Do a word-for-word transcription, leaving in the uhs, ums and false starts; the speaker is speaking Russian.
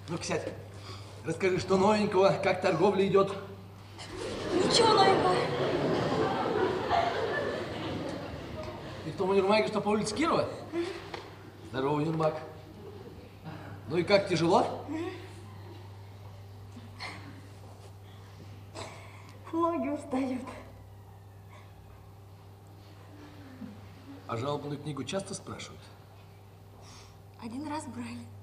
Ну-ка, сядь. Расскажи, что новенького, как торговля идет? Ничего новенького. Ты в том универмаге, что по улице Кирова? Здорово, универмаг. Ну и как, тяжело? Ноги устают. А жалобную книгу часто спрашивают? Один раз брали.